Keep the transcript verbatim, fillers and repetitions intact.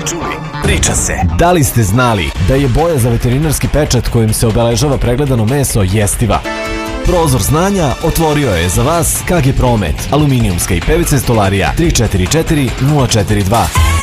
čuli, priča se. Da li ste znali da je boja za veterinarski pečat kojim se obeležava pregledano meso jestiva? Prozor znanja otvorio je za vas K G Promet, aluminijumska i P V C stolarija tri četiri četiri nula četiri dva.